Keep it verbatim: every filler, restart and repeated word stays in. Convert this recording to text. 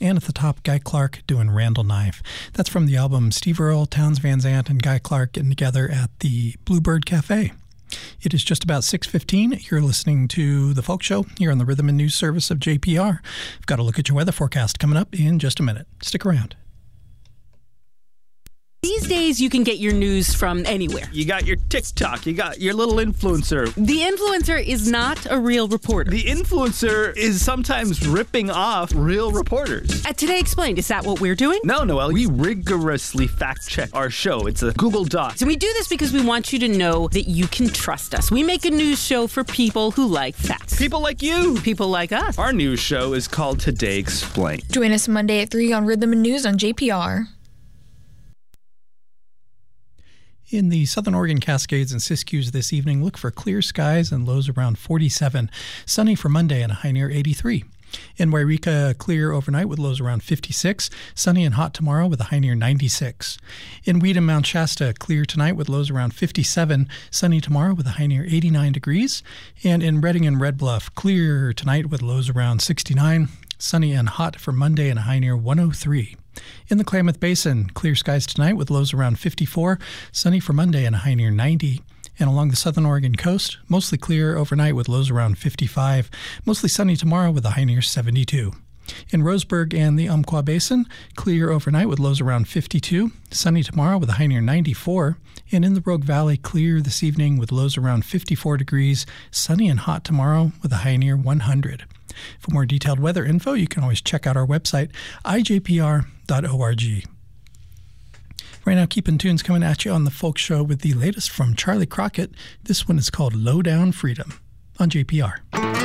and at the top, Guy Clark doing Randall Knife. That's from the album Steve Earle, Townes Van Zandt, and Guy Clark getting together at the Bluebird Cafe. It is just about six fifteen. You're listening to The Folk Show here on the Rhythm and News Service of J P R. I've got a look at your weather forecast coming up in just a minute. Stick around. These days, you can get your news from anywhere. You got your TikTok, you got your little influencer. The influencer is not a real reporter. The influencer is sometimes ripping off real reporters. At Today Explained, is that what we're doing? No, Noelle, we rigorously fact-check our show. It's a Google Doc. So we do this because we want you to know that you can trust us. We make a news show for people who like facts. People like you. People like us. Our news show is called Today Explained. Join us Monday at three on Rhythm and News on J P R. In the Southern Oregon Cascades and Siskiyous this evening, look for clear skies and lows around forty-seven. Sunny for Monday and a high near eighty-three. In Wairika, clear overnight with lows around fifty-six. Sunny and hot tomorrow with a high near ninety-six. In Weed and Mount Shasta, clear tonight with lows around fifty-seven. Sunny tomorrow with a high near eighty-nine degrees. And in Redding and Red Bluff, clear tonight with lows around sixty-nine. Sunny and hot for Monday and a high near one oh three. In the Klamath Basin, clear skies tonight with lows around fifty-four, sunny for Monday and a high near ninety. And along the southern Oregon coast, mostly clear overnight with lows around fifty-five, mostly sunny tomorrow with a high near seventy-two. In Roseburg and the Umpqua Basin, clear overnight with lows around fifty-two, sunny tomorrow with a high near ninety-four. And in the Rogue Valley, clear this evening with lows around fifty-four degrees, sunny and hot tomorrow with a high near one hundred. For more detailed weather info, you can always check out our website, i j p r dot org. Right now, keeping tunes coming at you on The Folk Show with the latest from Charlie Crockett. This one is called Low Down Freedom on J P R.